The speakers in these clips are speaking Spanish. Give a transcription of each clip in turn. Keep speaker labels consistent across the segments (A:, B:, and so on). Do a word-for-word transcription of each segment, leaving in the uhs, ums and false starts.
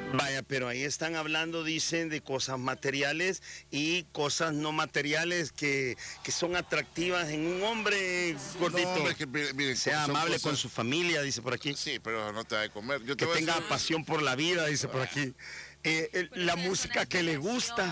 A: Vaya, pero ahí están hablando, dicen, de cosas materiales y cosas no materiales que, que son atractivas en un hombre gordito.
B: No, es que, mire, mire,
A: sea amable
B: cosas...
A: con su familia, dice por aquí.
B: Sí, pero no te va a comer. Yo te
A: que
B: voy
A: tenga
B: a decir...
A: pasión por la vida, dice por aquí. Eh, el, la música que le gusta.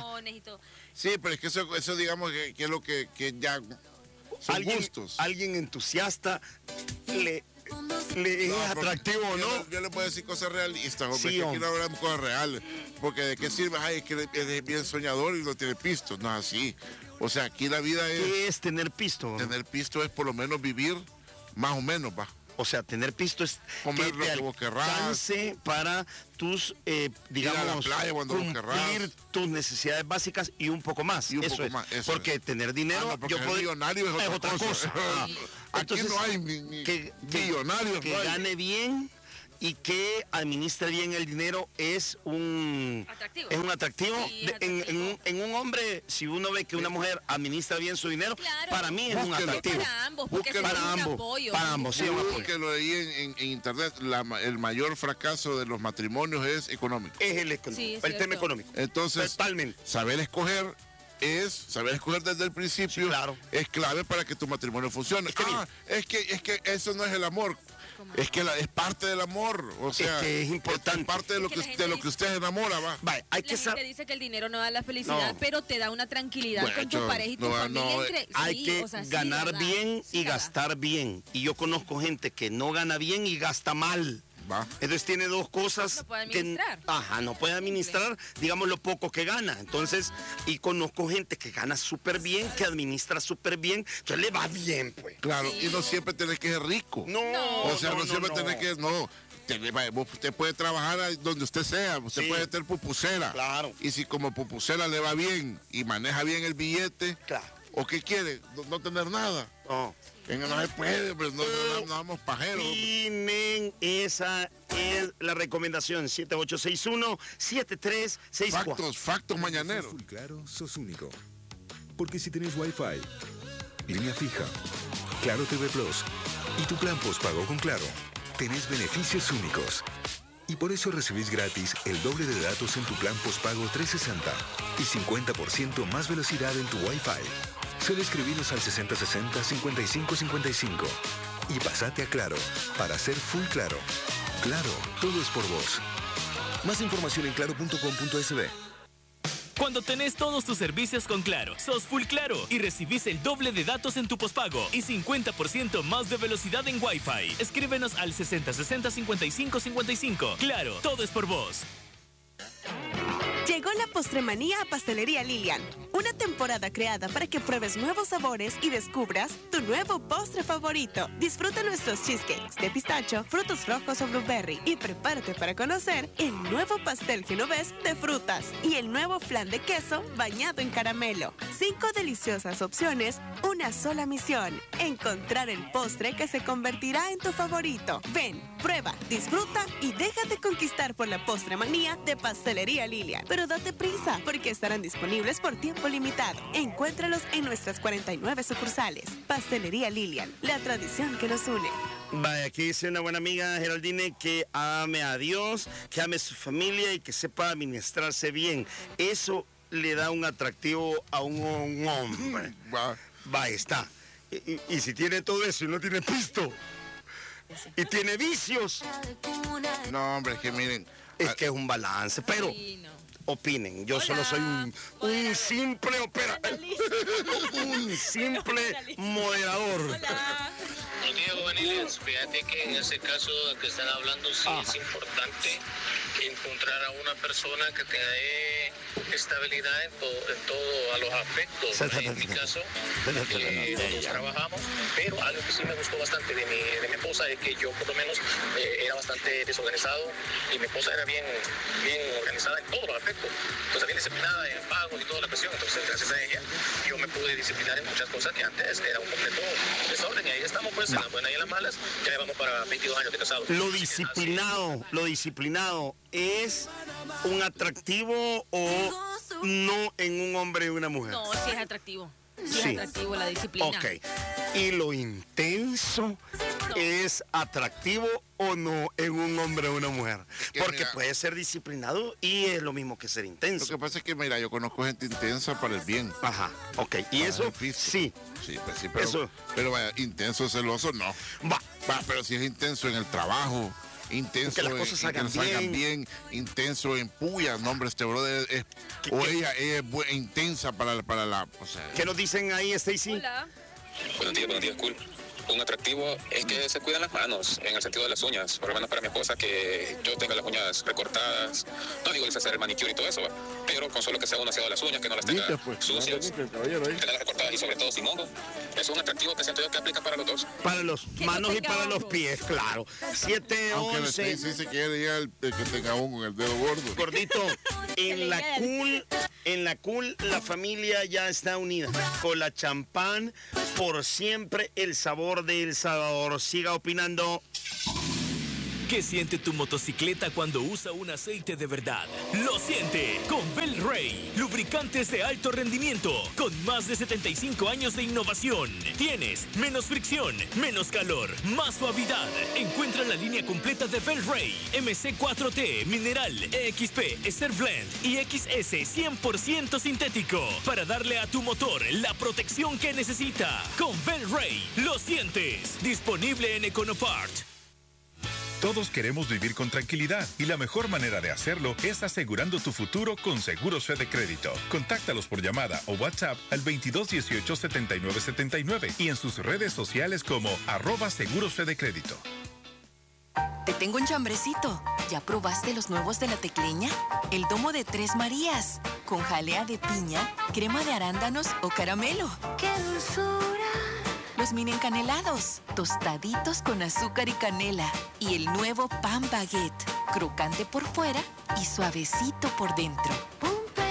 B: Sí, pero es que eso, eso digamos que, que es lo que, que ya son
A: alguien,
B: gustos.
A: Alguien entusiasta le... ¿Le es no, atractivo o no?
B: Yo, yo le puedo decir cosas realistas, hombre,
A: sí,
B: que aquí no hablamos cosas reales. Porque de qué sirve, ay, es que es bien soñador y no tiene pisto. No es así. O sea, aquí la vida es...
A: ¿Qué es tener pisto?
B: Tener pisto es por lo menos vivir más o menos, va.
A: O sea, tener pisto es
B: comer
A: que
B: lo
A: te
B: que vos querrás,
A: alcance para tus, eh, digamos,
B: ir a la playa cuando vos
A: cumplir
B: querrás,
A: tus necesidades básicas y un poco más.
B: Y un
A: eso
B: poco
A: es.
B: más, eso
A: porque
B: es.
A: tener dinero,
B: ah, no,
A: yo puedo,
B: millonario es otra,
A: es otra cosa.
B: cosa.
A: Ah.
B: Aquí
A: Entonces,
B: no hay ni, ni
A: que,
B: millonarios.
A: Que,
B: no
A: que
B: hay.
A: gane bien y que administre bien el dinero es un
C: atractivo.
A: Es un atractivo.
C: Sí,
A: De,
C: atractivo.
A: En, en, un, en un hombre, si uno ve que una mujer administra bien su dinero,
C: claro.
A: para mí es
B: Búsquelo.
A: un atractivo.
C: Para ambos, porque
A: Búsquelo. Para
C: es un
A: ambos,
C: apoyo.
A: para ambos, sí, un apoyo.
B: Porque lo leí en, en, en internet, la, el mayor fracaso de los matrimonios es económico.
A: Es el, económico,
C: Sí, es
A: el tema
C: cierto.
A: económico.
B: Entonces,
A: totalmente.
B: Saber escoger es, saber escoger desde el principio,
A: sí, claro.
B: es clave para que tu matrimonio funcione.
A: Es que,
B: ah, es que, es que eso no es el amor. Es que la, es parte del amor, o sea,
A: es, que es importante.
B: Es parte de lo
C: es
B: que,
C: que,
B: de lo
C: dice,
B: que usted enamora, va.
A: Vale, hay
C: la
A: que
C: gente
A: saber.
C: dice que el dinero no da la felicidad,
A: No.
C: pero te da una tranquilidad
B: Bueno,
C: con tu pareja y tu
B: no,
C: familia.
B: no,
C: entre,
A: Hay
C: sí,
A: que
C: o sea, sí,
A: ganar
C: ¿verdad?
A: bien
C: Sí,
A: y
C: ¿verdad?
A: gastar bien. Y yo conozco gente que no gana bien y gasta mal.
B: Va.
A: Entonces tiene dos cosas
C: No puede
A: que
C: administrar.
A: ajá, no puede administrar, digamos, lo poco que gana. Entonces, y conozco gente que gana súper bien, que administra súper bien, entonces le va bien, pues.
B: Claro,
C: Sí.
B: y no siempre tenés que ser rico.
A: No,
B: O sea, no,
A: no, no,
B: siempre
A: no.
B: tenés que, no. Tiene- vaya, vos- Usted puede trabajar ahí donde usted sea, usted
A: Sí.
B: puede ser pupusera.
A: Claro.
B: Y si como pupusera le va bien y maneja bien el billete,
A: Claro.
B: ¿o qué quiere? No, no tener nada.
A: No.
B: En- No se puede, pero no, no, no, no vamos pajeros.
A: Opinen, esa es la recomendación. siete ocho seis uno, siete tres seis cuatro.
B: Factos, factos mañaneros.
D: Full Claro, sos único. Porque si tenés Wi-Fi, línea fija, Claro T V Plus y tu plan postpago con Claro, tenés beneficios únicos. Y por eso recibís gratis el doble de datos en tu plan postpago trescientos sesenta y cincuenta por ciento más velocidad en tu Wi-Fi. Solo escribinos al sesenta sesenta cincuenta y cinco cincuenta y cinco y pasate a Claro para ser Full Claro. Claro, todo es por vos. Más información en claro punto com punto es be.
E: Cuando tenés todos tus servicios con Claro, sos Full Claro y recibís el doble de datos en tu pospago y cincuenta por ciento más de velocidad en Wi-Fi. Escríbenos al sesenta sesenta cincuenta y cinco cincuenta y cinco. Claro, todo es por vos.
F: Llegó la postremanía a Pastelería Lilian. Una temporada creada para que pruebes nuevos sabores y descubras tu nuevo postre favorito. Disfruta nuestros cheesecakes de pistacho, frutos rojos o blueberry y prepárate para conocer el nuevo pastel genovés de frutas y el nuevo flan de queso bañado en caramelo. Cinco deliciosas opciones, una sola misión: encontrar el postre que se convertirá en tu favorito. Ven, prueba, disfruta y déjate conquistar por la postremanía de Pastelería Lilian. Pero date prisa, porque estarán disponibles por tiempo limitado. Encuéntralos en nuestras cuarenta y nueve sucursales. Pastelería Lilian, la tradición que nos une.
A: Vaya, aquí dice una buena amiga, Geraldine, que ame a Dios, que ame a su familia y que sepa administrarse bien. Eso le da un atractivo a un, un hombre.
B: Va.
A: Vaya, está. Y, y- y si tiene todo eso y no tiene pisto, y tiene vicios,
B: No, hombre, es que miren.
A: es que es un balance. Pero
C: Sí, no.
A: opinen, yo
C: Hola.
A: solo soy un, un simple opera, un simple moderador.
C: Hola.
G: Buenos días, juveniles. Fíjate que en ese caso que están hablando, sí
A: Ah.
G: es importante encontrar a una persona que te dé estabilidad en todo, en todo a los aspectos.
A: Sí, sí,
G: En
A: sí,
G: mi
A: sí.
G: caso,
A: Sí, sí, sí,
G: eh,
A: sí,
G: nosotros
A: ya.
G: trabajamos, pero algo que sí me gustó bastante de mi, de mi esposa es que yo por lo menos eh, era bastante desorganizado y mi esposa era bien, bien organizada en todos los aspectos. Entonces bien disciplinada en pagos y toda la cuestión. Entonces gracias a ella yo me pude disciplinar en muchas cosas que antes era un completo desorden. Y ahí estamos pues en las buenas y en las malas. Ya llevamos para veintidós años de casados.
A: Lo
G: Así que,
A: disciplinado, lo disciplinado, ¿es un atractivo o no en un hombre y una mujer?
C: No, sí es atractivo. Sí,
A: Sí.
C: es atractivo la disciplina.
A: Ok. Y lo intenso es atractivo o no en un hombre o una mujer.
B: que
A: Porque
B: mira,
A: puede ser disciplinado y es lo mismo que ser
B: Lo
A: intenso.
B: que pasa es que, mira, yo conozco gente intensa para el bien.
A: Ajá, ok. Y
B: Para
A: eso,
B: el piso.
A: sí.
B: Sí, pues sí, pero,
A: Eso.
B: pero vaya, intenso, celoso, no.
A: Va.
B: Va, pero si es intenso en el trabajo, intenso
A: Que las
B: en-
A: cosas
B: en que
A: salgan
B: salgan
A: bien.
B: bien, intenso en puya, no, hombre, este brother es,
A: ¿Qué-
B: o
A: qué?
B: ella es bu- intensa para, para la, o sea,
A: ¿Qué nos dicen ahí, Stacy?
C: Hola.
G: Buenos días, buenos días, cool. Un atractivo es que se cuidan las manos, en el sentido de las uñas. Por lo menos para mi esposa, que yo tenga las uñas recortadas. No digo que hacer el manicure y todo eso, ¿va? Pero con solo que sea un aseado de las uñas, que no las tenga
B: Limpias, pues,
G: sucias,
B: no, caballero, ahí.
G: tenerlas recortadas y sobre todo sin hongo. Es un atractivo que siento yo que aplica para los dos.
A: Para los
C: Que no
A: manos y
C: tenga
A: para los
C: hongos.
A: pies, claro. siete
B: Aunque la
A: once.
B: Stacy se quiere ya el, el que tenga hongo en el dedo gordo.
A: Gordito, en
C: le
A: la
C: llega
A: cool, en la cool la familia ya está unida. Con la champán, por siempre el sabor de El Salvador. Siga opinando.
E: ¿Qué siente tu motocicleta cuando usa un aceite de verdad? Lo siente con Bel-Ray, lubricantes de alto rendimiento, con más de setenta y cinco años de innovación. Tienes menos fricción, menos calor, más suavidad. Encuentra la línea completa de Bel-Ray, M C cuatro T, Mineral, E X P, Star Blend y X S cien por ciento sintético, para darle a tu motor la protección que necesita. Con Bel-Ray, lo sientes. Disponible en Econopart.
H: Todos queremos vivir con tranquilidad y la mejor manera de hacerlo es asegurando tu futuro con Seguros Fede Crédito. Contáctalos por llamada o WhatsApp al veintidós dieciocho setenta y nueve setenta y nueve y en sus redes sociales como arroba Seguros Fede Crédito.
I: Te tengo un chambrecito. ¿Ya probaste los nuevos de La Tecleña? El domo de Tres Marías, con jalea de piña, crema de arándanos o caramelo. ¡Qué dulzura! Los mini encanelados, tostaditos con azúcar y canela. Y el nuevo pan baguette, crocante por fuera y suavecito por dentro.